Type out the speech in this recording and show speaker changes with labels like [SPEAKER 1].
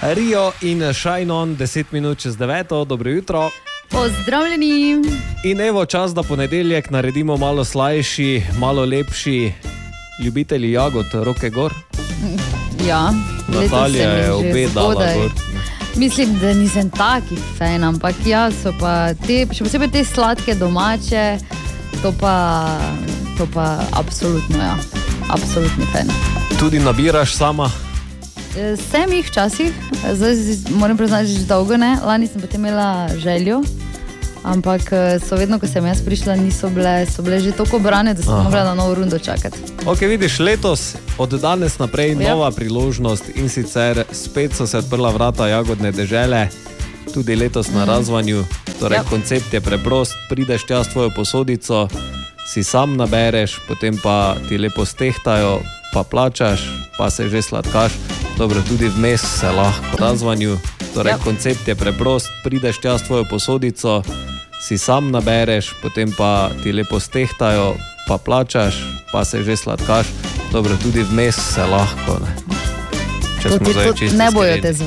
[SPEAKER 1] Rio in Shine On, 10 minut čez 9, dobro jutro.
[SPEAKER 2] Pozdravljeni.
[SPEAKER 1] In evo čas, da ponedeljek naredimo malo slajši, malo lepši. Ljubitelji jagod, roke gor.
[SPEAKER 2] Ja,
[SPEAKER 1] Natalija je obedala gor.
[SPEAKER 2] Mislim, da nisem taki fan, ampak ja, so pa te, še posebej te sladke domače, to pa absolutno, ja, absolutni fan.
[SPEAKER 1] Tudi nabiraš sama?
[SPEAKER 2] Sem jih včasih, zdaj moram priznati, že dolgo ne, lani sem potem imela željo, ampak so vedno, ko sem jaz prišla, so bile že toliko brane, da sem mogla na novo rundo čakati.
[SPEAKER 1] Ok, vidiš, letos od danes naprej nova priložnost in sicer spet so se odprla vrata jagodne dežele, tudi letos na Razvanju, torej koncept je preprost, prideš tja s tvojo posodico, si sam nabereš, potem pa ti lepo stehtajo, pa plačaš, pa se že sladkaš, dobro, tudi vmes se lahko Razvanju, torej koncept je preprost, prideš tja s tvojo posodico, si sam nabereš, potem pa ti lepo stehtajo, pa plačaš, pa se že sladkaš, dobro, tudi vmes se lahko, ne. Če smo zdaj čisto iskreni.